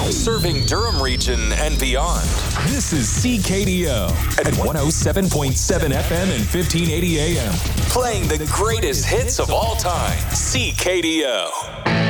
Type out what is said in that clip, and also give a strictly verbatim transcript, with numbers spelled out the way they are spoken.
Serving Durham region and beyond. This is C K D O at one oh seven point seven F M and fifteen eighty A M. Playing the greatest hits of all time. C K D O.